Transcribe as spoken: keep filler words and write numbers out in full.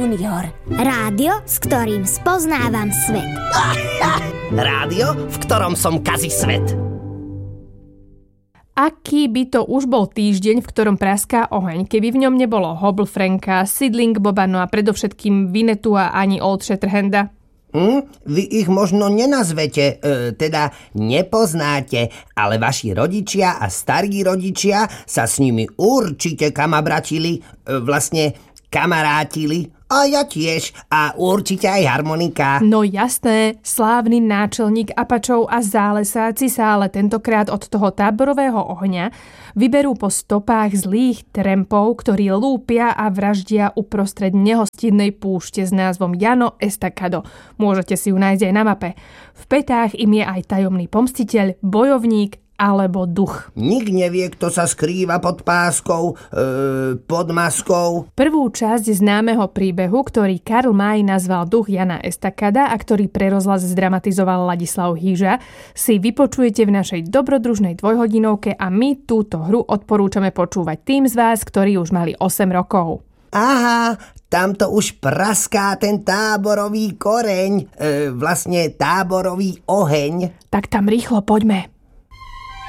Junior. Rádio, s ktorým spoznávam svet. Rádio, v ktorom som kazí svet. Aký by to už bol týždeň, v ktorom praská oheň, keby v ňom nebolo Hobble Franka, Sidling Boba, no a predovšetkým Vinetu a ani Old Shatterhanda? Hm? Vy ich možno nenazvete, e, teda nepoznáte, ale vaši rodičia a starí rodičia sa s nimi určite kamabratili, e, vlastne kamarátili. A ja tiež. A určite aj harmonika. No jasné, slávny náčelník Apačov a zálesáci sa ale tentokrát od toho táborového ohňa vyberú po stopách zlých trampov, ktorí lúpia a vraždia uprostred nehostinnej púšte s názvom Llano Estacado. Môžete si ju nájsť aj na mape. V petách im je aj tajomný pomstiteľ, bojovník alebo duch. Nik nevie, kto sa skrýva pod páskou, e, pod maskou. Prvú časť známeho príbehu, ktorý Karl May nazval Duch Llana Estacada a ktorý pre rozhlas zdramatizoval Ladislav Hýža, si vypočujete v našej dobrodružnej dvojhodinovke a my túto hru odporúčame počúvať tým z vás, ktorí už mali osem rokov. Aha, tamto už praská ten táborový koreň, e, vlastne táborový oheň. Tak tam rýchlo poďme.